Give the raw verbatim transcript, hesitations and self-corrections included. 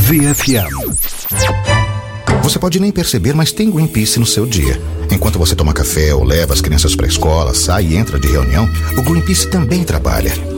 V F M. Você pode nem perceber, mas tem Greenpeace no seu dia. Enquanto você toma café ou leva as crianças para a escola, sai e entra de reunião, o Greenpeace também trabalha.